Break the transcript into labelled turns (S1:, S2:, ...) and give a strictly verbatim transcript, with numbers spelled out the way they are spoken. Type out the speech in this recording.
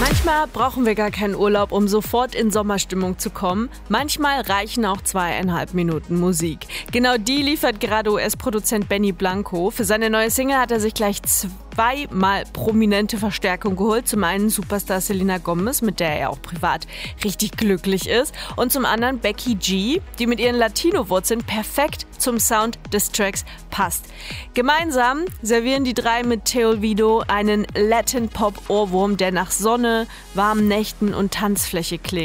S1: Manchmal brauchen wir gar keinen Urlaub, um sofort in Sommerstimmung zu kommen. Manchmal reichen auch zweieinhalb Minuten Musik. Genau die liefert gerade U S-Produzent Benny Blanco. Für seine neue Single hat er sich gleich zweimal prominente Verstärkung geholt. Zum einen Superstar Selena Gomez, mit der er auch privat richtig glücklich ist. Und zum anderen Becky G, die mit ihren Latino-Wurzeln perfekt zum Sound des Tracks passt. Gemeinsam servieren die drei mit Te Olvido einen Latin-Pop-Ohrwurm, der nach Sonne, warmen Nächten und Tanzfläche klingt.